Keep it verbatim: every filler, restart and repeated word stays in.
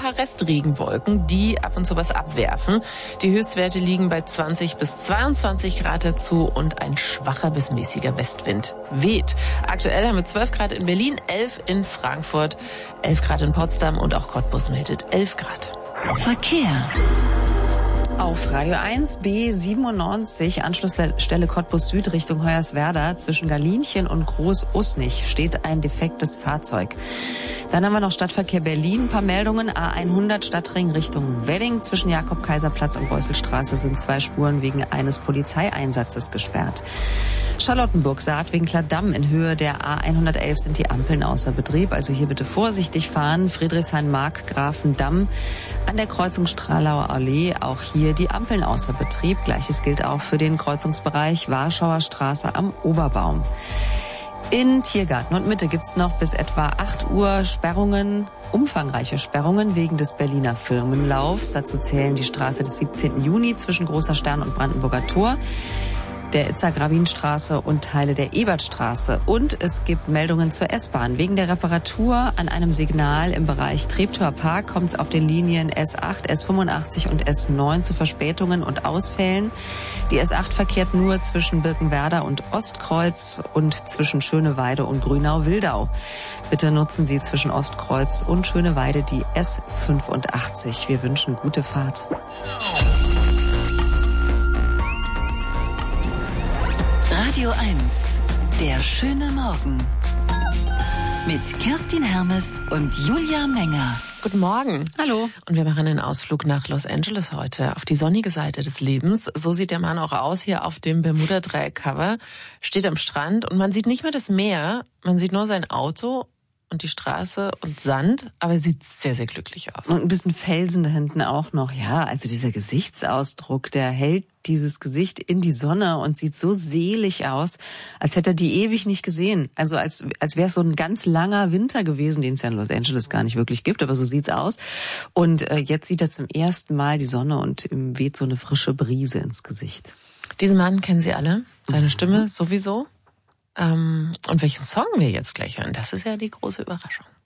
paar Restregenwolken, die ab und zu was abwerfen. Die Höchstwerte liegen bei zwanzig bis zweiundzwanzig Grad dazu und ein schwacher bis mäßiger Westwind weht. Aktuell haben wir zwölf Grad in Berlin, elf in Frankfurt, elf Grad in Potsdam und auch Cottbus meldet elf Grad. Verkehr. Auf Radio eins B siebenundneunzig, Anschlussstelle Cottbus Süd Richtung Hoyerswerda, zwischen Galinchen und Groß-Usnich steht ein defektes Fahrzeug. Dann haben wir noch Stadtverkehr Berlin, ein paar Meldungen. A hundert Stadtring Richtung Wedding, zwischen Jakob-Kaiser-Platz und Beuselstraße sind zwei Spuren wegen eines Polizeieinsatzes gesperrt. Charlottenburg-Saatwinkler-Damm in Höhe der A hundertelf sind die Ampeln außer Betrieb, also hier bitte vorsichtig fahren. Friedrichshain-Mark-Grafendamm an der Kreuzung Stralauer Allee, auch hier die Ampeln außer Betrieb. Gleiches gilt auch für den Kreuzungsbereich Warschauer Straße am Oberbaum. In Tiergarten und Mitte gibt's noch bis etwa acht Uhr Sperrungen, umfangreiche Sperrungen wegen des Berliner Firmenlaufs. Dazu zählen die Straße des siebzehnten Juni zwischen Großer Stern und Brandenburger Tor, der Itzhak-Rabin-Straße und Teile der Ebertstraße. Und es gibt Meldungen zur S-Bahn. Wegen der Reparatur an einem Signal im Bereich Treptower Park kommt es auf den Linien S acht, S fünfundachtzig und S neun zu Verspätungen und Ausfällen. Die S acht verkehrt nur zwischen Birkenwerder und Ostkreuz und zwischen Schöneweide und Grünau-Wildau. Bitte nutzen Sie zwischen Ostkreuz und Schöneweide die S fünfundachtzig. Wir wünschen gute Fahrt. Radio eins, der schöne Morgen. Mit Kerstin Hermes und Julia Menger. Guten Morgen. Hallo. Und wir machen einen Ausflug nach Los Angeles heute, auf die sonnige Seite des Lebens. So sieht der Mann auch aus hier auf dem Bermuda-Dreieck-Cover. Steht am Strand und man sieht nicht mehr das Meer, man sieht nur sein Auto und die Straße und Sand, aber er sieht sehr, sehr glücklich aus. Und ein bisschen Felsen da hinten auch noch. Ja, also dieser Gesichtsausdruck, der hält dieses Gesicht in die Sonne und sieht so selig aus, als hätte er die ewig nicht gesehen. Also als als wäre es so ein ganz langer Winter gewesen, den es ja in Los Angeles gar nicht wirklich gibt, aber so sieht's aus. Und äh, jetzt sieht er zum ersten Mal die Sonne und ihm weht so eine frische Brise ins Gesicht. Diesen Mann kennen Sie alle, seine Stimme sowieso. Ähm, und welchen Song wir jetzt gleich hören, das ist ja die große Überraschung.